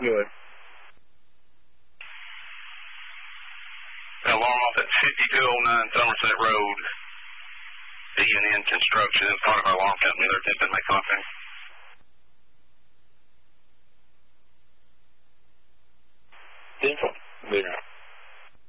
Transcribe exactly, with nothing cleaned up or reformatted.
Good. Alarm off at fifty-two oh nine Somerset Road. D and N Construction is part of our alarm company. They're attempting to make contact.